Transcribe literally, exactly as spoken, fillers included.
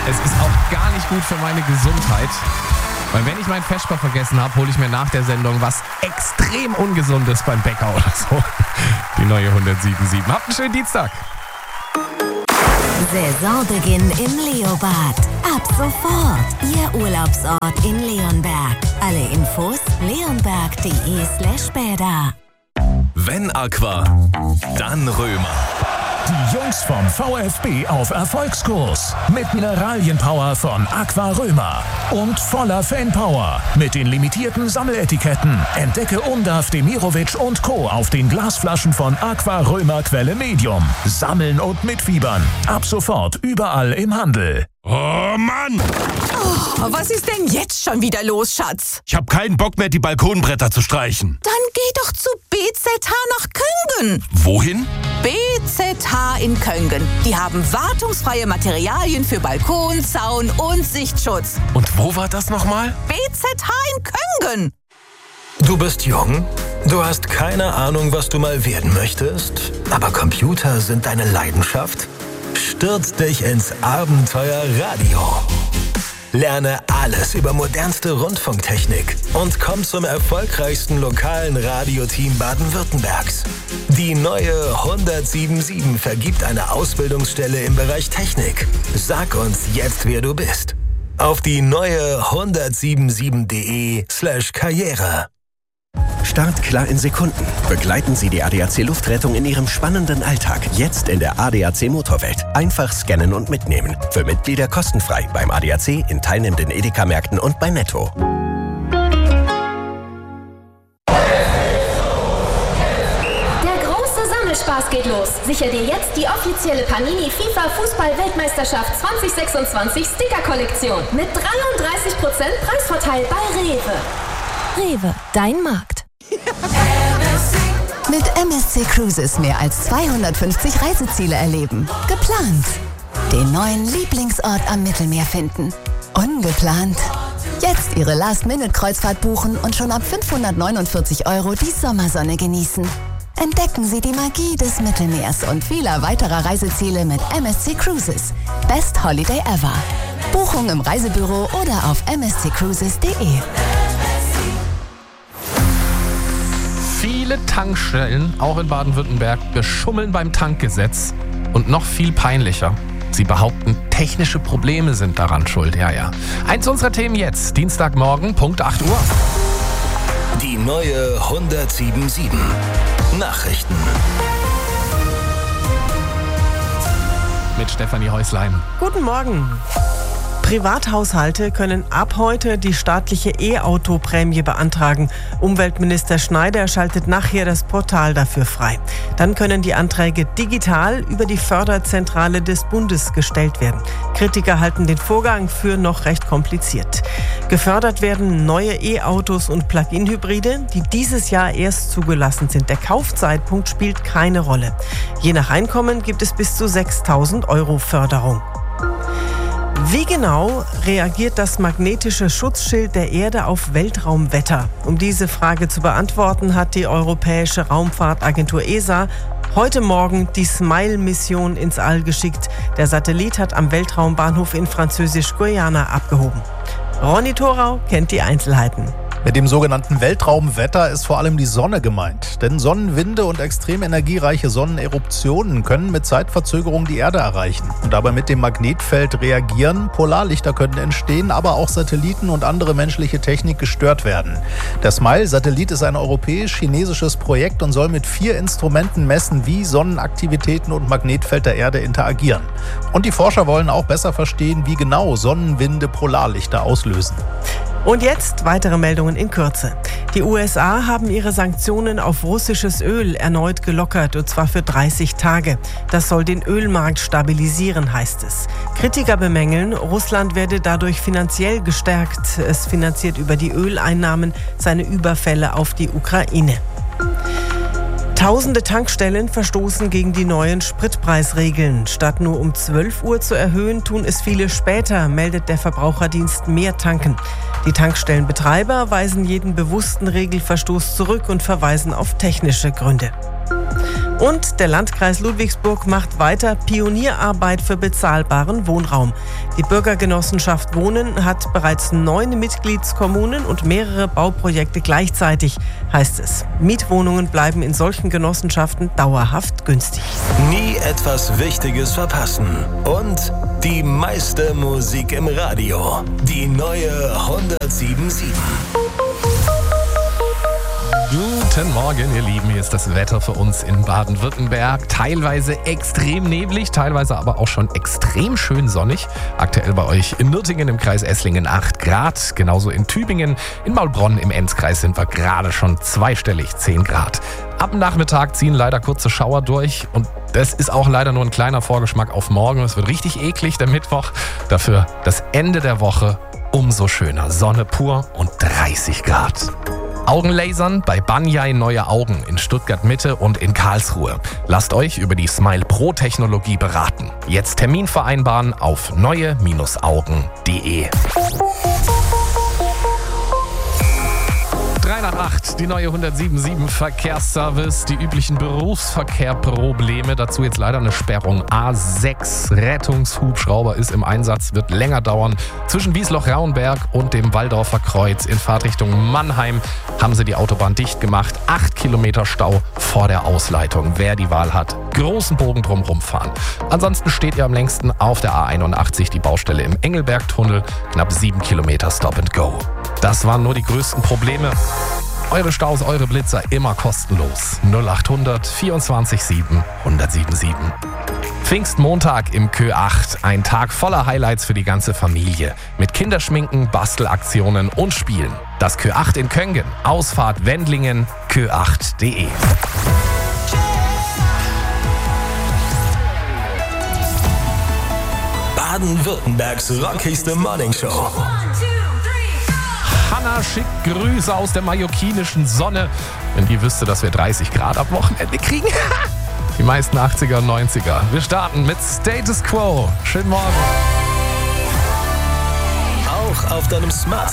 Es ist auch gar nicht gut für meine Gesundheit. Weil wenn ich meinen Vesper vergessen habe, hole ich mir nach der Sendung was extrem Ungesundes beim Bäcker oder so. Die neue hundertsieben Komma sieben. Habt einen schönen Dienstag. Saisonbeginn im Leobad. Ab sofort Ihr Urlaubsort in Leonberg. Alle Infos leonberg.de slash bäder. Wenn Aqua, dann Römer. Die Jungs vom VfB auf Erfolgskurs. Mit Mineralienpower von Aqua Römer. Und voller Fanpower. Mit den limitierten Sammeletiketten. Entdecke Undav, Demirovic und Co. auf den Glasflaschen von Aqua Römer Quelle Medium. Sammeln und mitfiebern. Ab sofort überall im Handel. Oh Mann! Oh, was ist denn jetzt schon wieder los, Schatz? Ich hab keinen Bock mehr, die Balkonbretter zu streichen. Dann geh doch zu B Z H nach Köngen. Wohin? B Z H in Köngen. Die haben wartungsfreie Materialien für Balkon, Zaun und Sichtschutz. Und wo war das nochmal? B Z H in Köngen. Du bist jung, du hast keine Ahnung, was du mal werden möchtest, aber Computer sind deine Leidenschaft? Stürz dich ins Abenteuer Radio. Lerne alles über modernste Rundfunktechnik und komm zum erfolgreichsten lokalen Radioteam Baden-Württembergs. Die neue hundertsieben Komma sieben vergibt eine Ausbildungsstelle im Bereich Technik. Sag uns jetzt, wer du bist. Auf die neue hundertsiebenundsieben.de slash Karriere. Startklar in Sekunden. Begleiten Sie die A D A C Luftrettung in Ihrem spannenden Alltag. Jetzt in der A D A C Motorwelt. Einfach scannen und mitnehmen. Für Mitglieder kostenfrei beim A D A C, in teilnehmenden Edeka-Märkten und bei Netto. Der große Sammelspaß geht los. Sichere dir jetzt die offizielle Panini FIFA Fußball-Weltmeisterschaft zwanzig sechsundzwanzig Sticker-Kollektion mit dreiunddreißig Prozent Preisvorteil bei Rewe. Rewe, dein Markt. Mit M S C Cruises mehr als zweihundertfünfzig Reiseziele erleben. Geplant. Den neuen Lieblingsort am Mittelmeer finden. Ungeplant. Jetzt Ihre Last-Minute-Kreuzfahrt buchen und schon ab fünfhundertneunundvierzig Euro die Sommersonne genießen. Entdecken Sie die Magie des Mittelmeers und vieler weiterer Reiseziele mit M S C Cruises. Best Holiday ever. Buchung im Reisebüro oder auf m s c cruises punkt d e. Viele Tankstellen, auch in Baden-Württemberg, beschummeln beim Tankgesetz. Und noch viel peinlicher, sie behaupten, technische Probleme sind daran schuld. Ja, ja. Eins unserer Themen jetzt, Dienstagmorgen, Punkt acht Uhr. Die neue hundertsieben Komma sieben. Nachrichten. Mit Stefanie Häuslein. Guten Morgen. Privathaushalte können ab heute die staatliche E-Auto-Prämie beantragen. Umweltminister Schneider schaltet nachher das Portal dafür frei. Dann können die Anträge digital über die Förderzentrale des Bundes gestellt werden. Kritiker halten den Vorgang für noch recht kompliziert. Gefördert werden neue E-Autos und Plug-in-Hybride, die dieses Jahr erst zugelassen sind. Der Kaufzeitpunkt spielt keine Rolle. Je nach Einkommen gibt es bis zu sechstausend Euro Förderung. Wie genau reagiert das magnetische Schutzschild der Erde auf Weltraumwetter? Um diese Frage zu beantworten, hat die Europäische Raumfahrtagentur E S A heute Morgen die SMILE-Mission ins All geschickt. Der Satellit hat am Weltraumbahnhof in Französisch-Guyana abgehoben. Ronny Thorau kennt die Einzelheiten. Mit dem sogenannten Weltraumwetter ist vor allem die Sonne gemeint. Denn Sonnenwinde und extrem energiereiche Sonneneruptionen können mit Zeitverzögerung die Erde erreichen und dabei mit dem Magnetfeld reagieren. Polarlichter können entstehen, aber auch Satelliten und andere menschliche Technik gestört werden. Der SMILE-Satellit ist ein europäisch-chinesisches Projekt und soll mit vier Instrumenten messen, wie Sonnenaktivitäten und Magnetfeld der Erde interagieren. Und die Forscher wollen auch besser verstehen, wie genau Sonnenwinde Polarlichter auslösen. Und jetzt weitere Meldungen in Kürze. Die U S A haben ihre Sanktionen auf russisches Öl erneut gelockert, und zwar für dreißig Tage. Das soll den Ölmarkt stabilisieren, heißt es. Kritiker bemängeln, Russland werde dadurch finanziell gestärkt. Es finanziert über die Öleinnahmen seine Überfälle auf die Ukraine. Tausende Tankstellen verstoßen gegen die neuen Spritpreisregeln. Statt nur um zwölf Uhr zu erhöhen, tun es viele später, meldet der Verbraucherdienst Mehr Tanken. Die Tankstellenbetreiber weisen jeden bewussten Regelverstoß zurück und verweisen auf technische Gründe. Und der Landkreis Ludwigsburg macht weiter Pionierarbeit für bezahlbaren Wohnraum. Die Bürgergenossenschaft Wohnen hat bereits neun Mitgliedskommunen und mehrere Bauprojekte gleichzeitig, heißt es. Mietwohnungen bleiben in solchen Genossenschaften dauerhaft günstig. Nie etwas Wichtiges verpassen. Und die meiste Musik im Radio. Die neue hundertsieben Komma sieben. Guten Morgen, ihr Lieben. Hier ist das Wetter für uns in Baden-Württemberg. Teilweise extrem neblig, teilweise aber auch schon extrem schön sonnig. Aktuell bei euch in Nürtingen im Kreis Esslingen acht Grad. Genauso in Tübingen. In Maulbronn im Enzkreis sind wir gerade schon zweistellig, zehn Grad. Ab dem Nachmittag ziehen leider kurze Schauer durch. Und das ist auch leider nur ein kleiner Vorgeschmack auf morgen. Es wird richtig eklig, der Mittwoch. Dafür das Ende der Woche umso schöner. Sonne pur und dreißig Grad. Augenlasern bei Banyai Neue Augen in Stuttgart Mitte und in Karlsruhe. Lasst euch über die Smile Pro Technologie beraten. Jetzt Termin vereinbaren auf neue Augen punkt de. drei nach acht, die neue hundertsieben Komma sieben Verkehrsservice, die üblichen Berufsverkehrprobleme, dazu jetzt leider eine Sperrung. A sechs Rettungshubschrauber ist im Einsatz, wird länger dauern. Zwischen Wiesloch-Rauenberg und dem Waldorfer Kreuz in Fahrtrichtung Mannheim haben sie die Autobahn dicht gemacht. Acht Kilometer Stau vor der Ausleitung. Wer die Wahl hat, großen Bogen drumherum fahren. Ansonsten steht ihr am längsten auf der A einundachtzig, die Baustelle im Engelbergtunnel, knapp sieben Kilometer Stop and Go. Das waren nur die größten Probleme. Eure Staus, eure Blitzer immer kostenlos. null achthundert vierundzwanzig sieben hundertsiebenundsieben. Pfingstmontag im Kö acht. Ein Tag voller Highlights für die ganze Familie. Mit Kinderschminken, Bastelaktionen und Spielen. Das Kö acht in Köngen. Ausfahrt Wendlingen, kö acht punkt de. Baden-Württembergs rockigste Morningshow. Hanna schickt Grüße aus der mallorquinischen Sonne. Wenn die wüsste, dass wir dreißig Grad am Wochenende kriegen. Die meisten achtziger und neunziger. Wir starten mit Status Quo. Schönen Morgen. Auch auf deinem Smartphone.